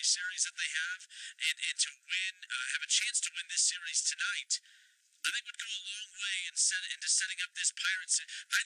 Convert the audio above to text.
series that they have, and to win, have a chance to win this series tonight, I think would go a long way into setting up this Pirates. I